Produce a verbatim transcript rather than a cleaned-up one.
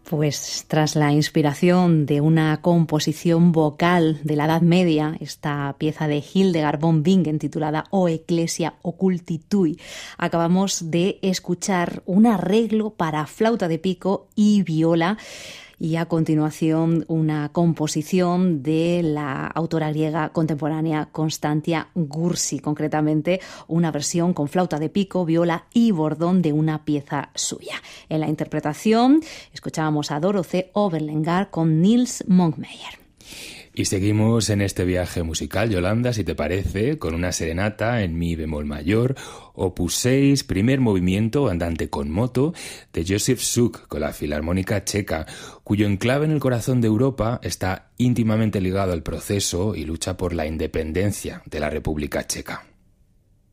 Pues tras la inspiración de una composición vocal de la Edad Media, esta pieza de Hildegard von Bingen titulada O Ecclesia Occulti Tui, acabamos de escuchar un arreglo para flauta de pico y viola, y a continuación una composición de la autora griega contemporánea Constantia Gursi, concretamente una versión con flauta de pico, viola y bordón de una pieza suya. En la interpretación escuchábamos a Dorothee Oberlengar con Nils Monkmeyer. Y seguimos en este viaje musical, Yolanda, si te parece, con una serenata en mi bemol mayor, opus seis, primer movimiento, andante con moto, de Josef Suk, con la Filarmónica Checa, cuyo enclave en el corazón de Europa está íntimamente ligado al proceso y lucha por la independencia de la República Checa.